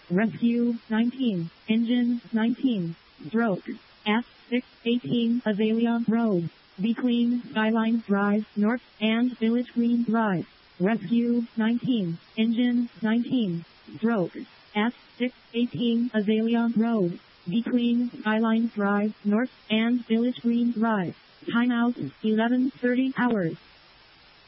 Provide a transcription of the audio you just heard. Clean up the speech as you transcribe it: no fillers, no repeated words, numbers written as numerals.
Rescue 19, Engine 19, Stroke S618 Azalea Road, Be Clean, Skyline Drive North and Village Green Drive. Rescue 19, Engine 19, Stroke S618 Azalea Road, Be Clean, Skyline Drive North and Village Green Drive. Timeout 11:30 hours.